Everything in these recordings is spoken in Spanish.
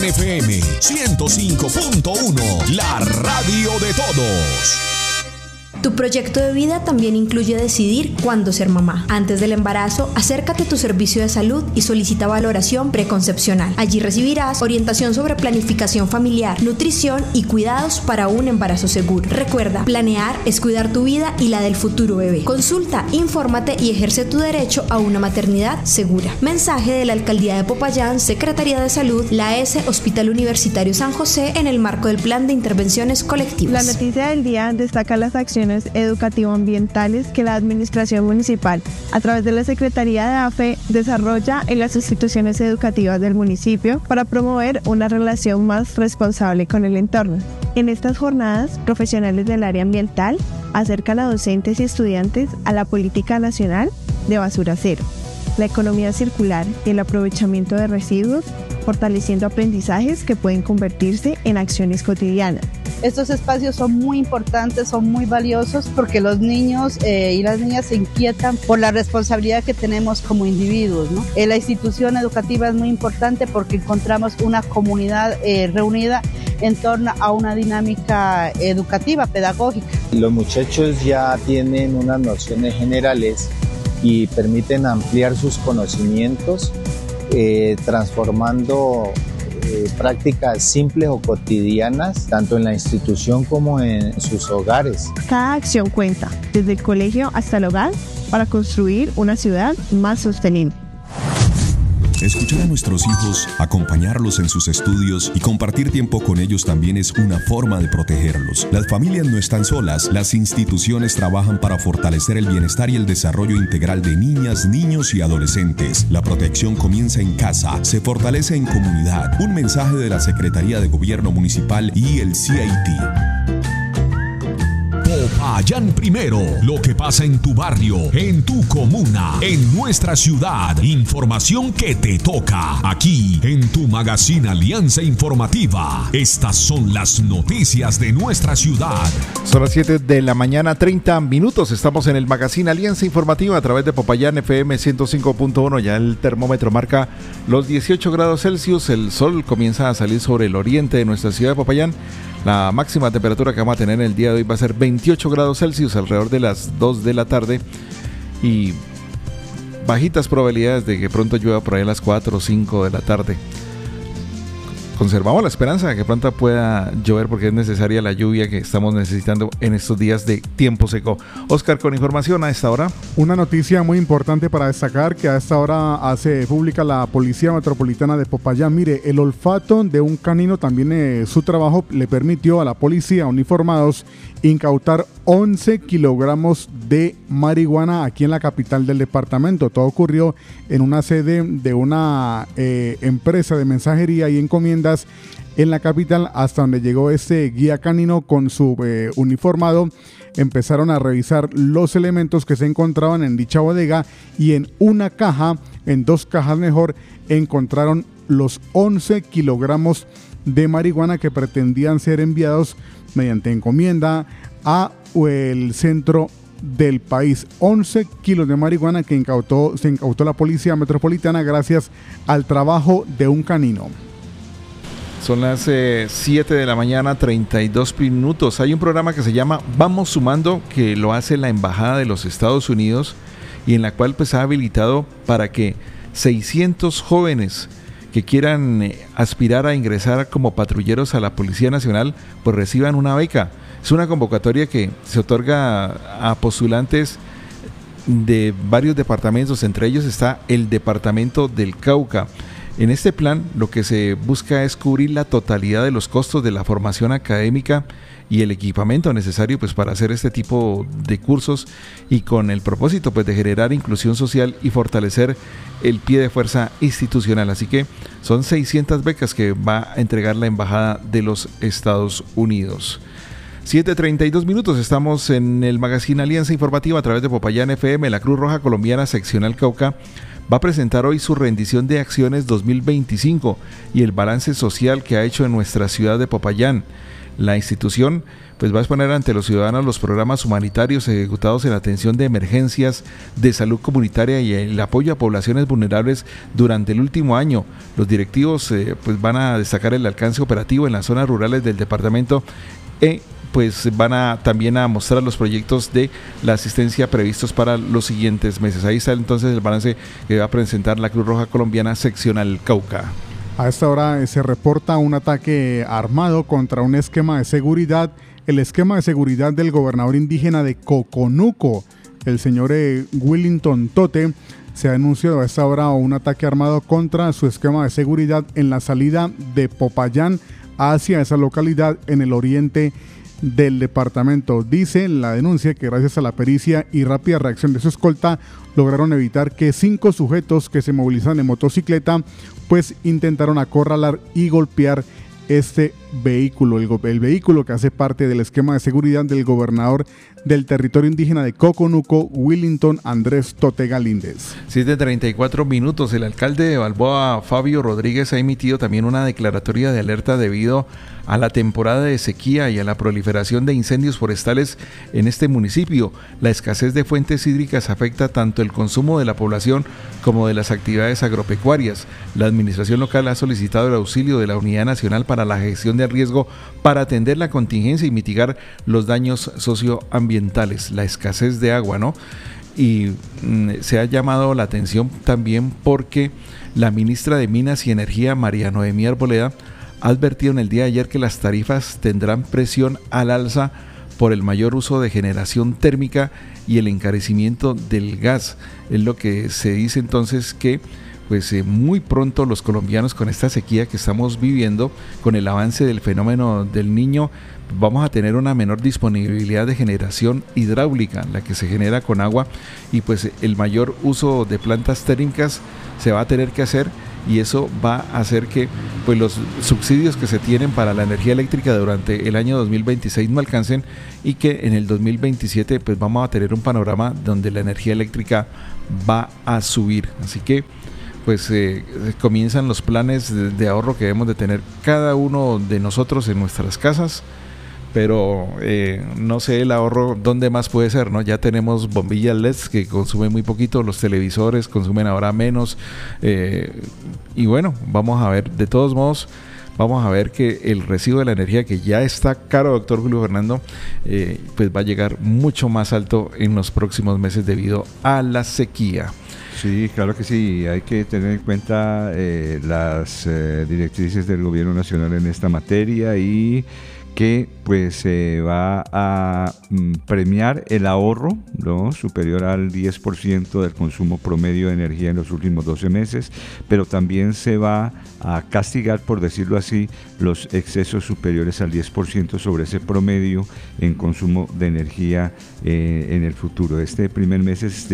Popayán FM 105.1, la radio de todos. Tu proyecto de vida también incluye decidir cuándo ser mamá. Antes del embarazo, acércate a tu servicio de salud y solicita valoración preconcepcional. Allí recibirás orientación sobre planificación familiar, nutrición y cuidados para un embarazo seguro. Recuerda, planear es cuidar tu vida y la del futuro bebé. Consulta, infórmate y ejerce tu derecho a una maternidad segura. Mensaje de la Alcaldía de Popayán, Secretaría de Salud, la ES Hospital Universitario San José en el marco del Plan de Intervenciones Colectivas. La noticia del día destaca las acciones educativo-ambientales que la Administración Municipal, a través de la Secretaría de AFE, desarrolla en las instituciones educativas del municipio para promover una relación más responsable con el entorno. En estas jornadas, profesionales del área ambiental acercan a docentes y estudiantes a la política nacional de basura cero, la economía circular y el aprovechamiento de residuos, fortaleciendo aprendizajes que pueden convertirse en acciones cotidianas. Estos espacios son muy importantes, son muy valiosos porque los niños y las niñas se inquietan por la responsabilidad que tenemos como individuos, ¿no? La institución educativa es muy importante porque encontramos una comunidad reunida en torno a una dinámica educativa, pedagógica. Los muchachos ya tienen unas nociones generales y permiten ampliar sus conocimientos, transformando prácticas simples o cotidianas, tanto en la institución como en sus hogares. Cada acción cuenta, desde el colegio hasta el hogar, para construir una ciudad más sostenible. Escuchar a nuestros hijos, acompañarlos en sus estudios y compartir tiempo con ellos también es una forma de protegerlos. Las familias no están solas, las instituciones trabajan para fortalecer el bienestar y el desarrollo integral de niñas, niños y adolescentes. La protección comienza en casa, se fortalece en comunidad. Un mensaje de la Secretaría de Gobierno Municipal y el CIT. Popayán Primero, lo que pasa en tu barrio, en tu comuna, en nuestra ciudad. Información que te toca aquí en tu magazine Alianza Informativa. Estas son las noticias de nuestra ciudad. Son las 7 de la mañana, 30 minutos. Estamos en el magazine Alianza Informativa a través de Popayán FM 105.1. Ya el termómetro marca los 18 grados Celsius. El sol comienza a salir sobre el oriente de nuestra ciudad de Popayán. La máxima temperatura que vamos a tener en el día de hoy va a ser 28 grados Celsius alrededor de las 2 de la tarde y bajitas probabilidades de que pronto llueva por ahí a las 4 o 5 de la tarde. Conservamos la esperanza de que pronto pueda llover porque es necesaria la lluvia que estamos necesitando en estos días de tiempo seco. Oscar, con información a esta hora. Una noticia muy importante para destacar que a esta hora hace pública la Policía Metropolitana de Popayán. Mire, el olfato de un canino también su trabajo le permitió a la policía uniformados incautar 11 kilogramos de marihuana aquí en la capital del departamento. Todo ocurrió en una sede de una empresa de mensajería y encomiendas en la capital, hasta donde llegó este guía canino con su uniformado. Empezaron a revisar los elementos que se encontraban en dicha bodega y en una caja, en 2 cajas mejor, encontraron los 11 kilogramos de marihuana que pretendían ser enviados mediante encomienda a el centro del país. 11 kilos de marihuana que se incautó la Policía Metropolitana gracias al trabajo de un canino. Son las 7 de la mañana, 32 minutos. Hay un programa que se llama Vamos Sumando, que lo hace la Embajada de los Estados Unidos y en la cual pues ha habilitado para que 600 jóvenes que quieran aspirar a ingresar como patrulleros a la Policía Nacional pues reciban una beca. Es una convocatoria que se otorga a postulantes de varios departamentos, entre ellos está el departamento del Cauca. En este plan lo que se busca es cubrir la totalidad de los costos de la formación académica y el equipamiento necesario pues para hacer este tipo de cursos y con el propósito pues de generar inclusión social y fortalecer el pie de fuerza institucional. Así que son 600 becas que va a entregar la Embajada de los Estados Unidos. 7:32 minutos, estamos en el magazine Alianza Informativa a través de Popayán FM. La Cruz Roja Colombiana Seccional Cauca va a presentar hoy su rendición de acciones 2025 y el balance social que ha hecho en nuestra ciudad de Popayán. La institución pues va a exponer ante los ciudadanos los programas humanitarios ejecutados en atención de emergencias de salud comunitaria y el apoyo a poblaciones vulnerables durante el último año. Los directivos pues van a destacar el alcance operativo en las zonas rurales del departamento pues van también a mostrar los proyectos de la asistencia previstos para los siguientes meses. Ahí está entonces el balance que va a presentar la Cruz Roja Colombiana Seccional Cauca. A esta hora se reporta un ataque armado contra un esquema de seguridad, el esquema de seguridad del gobernador indígena de Coconuco, el señor Willington Tote. Se ha anunciado a esta hora un ataque armado contra su esquema de seguridad en la salida de Popayán hacia esa localidad en el oriente del departamento. Dice la denuncia que gracias a la pericia y rápida reacción de su escolta lograron evitar que 5 sujetos que se movilizan en motocicleta pues intentaron acorralar y golpear este vehículo, el vehículo que hace parte del esquema de seguridad del gobernador del territorio indígena de Coconuco, Willington Andrés Tote Galíndez. 7:34 minutos. El alcalde de Balboa, Fabio Rodríguez, ha emitido también una declaratoria de alerta debido a la temporada de sequía y a la proliferación de incendios forestales en este municipio. La escasez de fuentes hídricas afecta tanto el consumo de la población como de las actividades agropecuarias. La administración local ha solicitado el auxilio de la Unidad Nacional para la Gestión del Riesgo para atender la contingencia y mitigar los daños socioambientales. La escasez de agua, ¿no? Y se ha llamado la atención también porque la ministra de Minas y Energía, María Noemí Arboleda, ha advertido en el día de ayer que las tarifas tendrán presión al alza por el mayor uso de generación térmica y el encarecimiento del gas. Es lo que se dice entonces que pues muy pronto los colombianos, con esta sequía que estamos viviendo, con el avance del fenómeno del Niño, vamos a tener una menor disponibilidad de generación hidráulica, la que se genera con agua, y pues el mayor uso de plantas térmicas se va a tener que hacer, y eso va a hacer que pues los subsidios que se tienen para la energía eléctrica durante el año 2026 no alcancen, y que en el 2027 pues vamos a tener un panorama donde la energía eléctrica va a subir. Así que pues comienzan los planes de ahorro que debemos de tener cada uno de nosotros en nuestras casas, pero no sé el ahorro dónde más puede ser, ¿no? Ya tenemos bombillas LEDs que consumen muy poquito, los televisores consumen ahora menos, y bueno, vamos a ver, de todos modos, vamos a ver que el recibo de la energía, que ya está caro, doctor Julio Fernando, pues va a llegar mucho más alto en los próximos meses debido a la sequía. Sí, claro que sí, hay que tener en cuenta las directrices del gobierno nacional en esta materia, y que pues se va a premiar el ahorro, ¿no?, superior al 10% del consumo promedio de energía en los últimos 12 meses, pero también se va a castigar, por decirlo así, los excesos superiores al 10% sobre ese promedio en consumo de energía en el futuro. Este primer mes es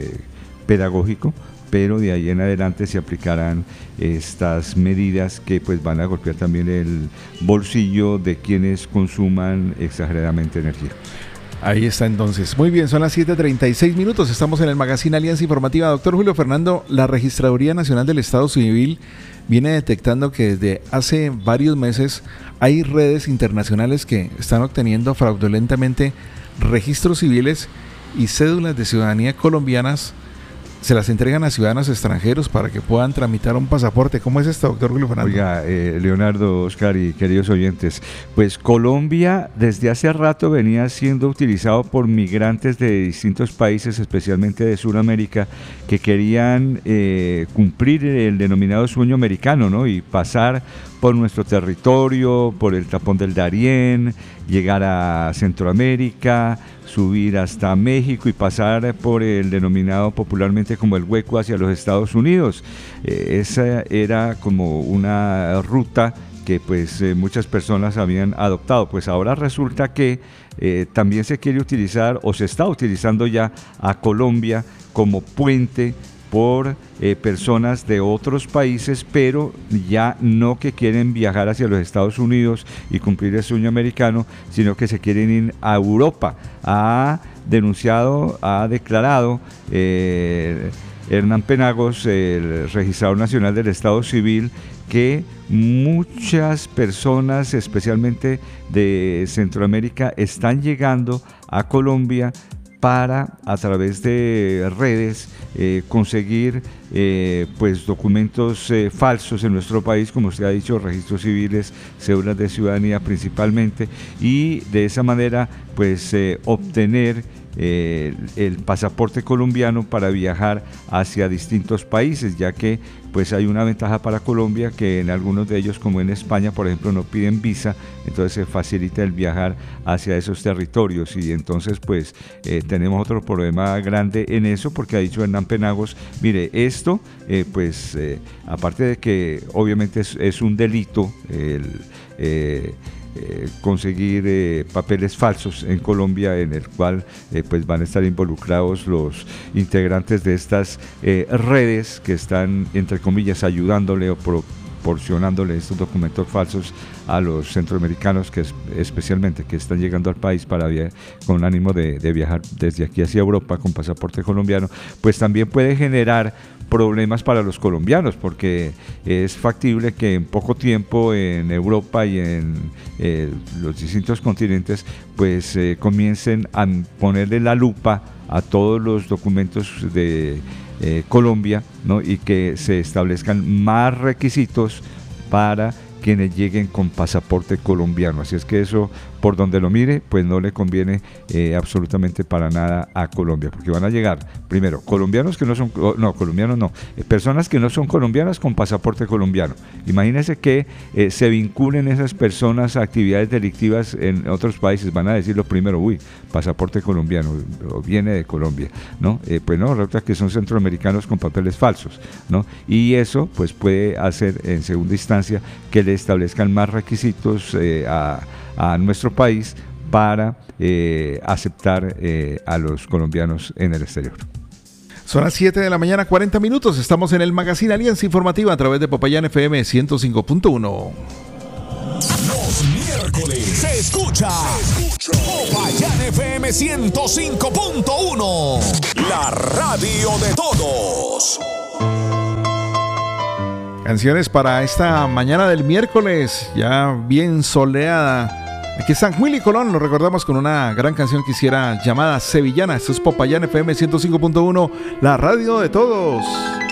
pedagógico, pero de ahí en adelante se aplicarán estas medidas que pues van a golpear también el bolsillo de quienes consuman exageradamente energía. Ahí está entonces. Muy bien, son las 7:36 minutos. Estamos en el Magazine Alianza Informativa. Doctor Julio Fernando, la Registraduría Nacional del Estado Civil viene detectando que desde hace varios meses hay redes internacionales que están obteniendo fraudulentamente registros civiles y cédulas de ciudadanía colombianas. Se las entregan a ciudadanos extranjeros para que puedan tramitar un pasaporte. ¿Cómo es esto, doctor Julio Fernando? Oiga, Leonardo, Oscar y queridos oyentes, pues Colombia desde hace rato venía siendo utilizado por migrantes de distintos países, especialmente de Sudamérica, que querían cumplir el denominado sueño americano, ¿no?, y pasar por nuestro territorio, por el tapón del Darién, llegar a Centroamérica, subir hasta México y pasar por el denominado popularmente como el hueco hacia los Estados Unidos. Esa era como una ruta que pues muchas personas habían adoptado. Pues ahora resulta que también se quiere utilizar, o se está utilizando ya, a Colombia como puente por personas de otros países, pero ya no que quieren viajar hacia los Estados Unidos y cumplir el sueño americano, sino que se quieren ir a Europa. Ha declarado Hernán Penagos, el registrador nacional del Estado Civil, que muchas personas, especialmente de Centroamérica, están llegando a Colombia para, a través de redes, conseguir pues documentos falsos en nuestro país, como usted ha dicho, registros civiles, cédulas de ciudadanía principalmente, y de esa manera pues obtener el pasaporte colombiano para viajar hacia distintos países, ya que pues hay una ventaja para Colombia, que en algunos de ellos, como en España por ejemplo, no piden visa, entonces se facilita el viajar hacia esos territorios, y entonces pues tenemos otro problema grande en eso, porque ha dicho Hernán Penagos, mire, esto aparte de que obviamente es un delito conseguir papeles falsos en Colombia, en el cual pues van a estar involucrados los integrantes de estas redes que están, entre comillas, ayudándole o proporcionándole estos documentos falsos a los centroamericanos, que especialmente que están llegando al país con ánimo de viajar desde aquí hacia Europa con pasaporte colombiano, pues también puede generar problemas para los colombianos, porque es factible que en poco tiempo en Europa y en los distintos continentes pues comiencen a ponerle la lupa a todos los documentos de Colombia, ¿no? Y que se establezcan más requisitos para quienes lleguen con pasaporte colombiano. Así es que eso, por donde lo mire, pues no le conviene absolutamente para nada a Colombia, porque van a llegar, primero, colombianos que no son, personas que no son colombianas con pasaporte colombiano. Imagínense que se vinculen esas personas a actividades delictivas en otros países, van a decir lo primero, pasaporte colombiano, viene de Colombia, ¿no? Pues no, resulta que son centroamericanos con papeles falsos, ¿no? Y eso pues puede hacer en segunda instancia que le establezcan más requisitos a nuestro país para aceptar a los colombianos en el exterior. Son las 7 de la mañana, 40 minutos. Estamos en el Magazine Alianza Informativa a través de Popayán FM 105.1. Los miércoles se escucha Popayán FM 105.1, la radio de todos. Canciones para esta mañana del miércoles, ya bien soleada. Aquí está Willy Colón, lo recordamos con una gran canción que hiciera llamada Sevillana. Esto es Popayán FM 105.1, la radio de todos.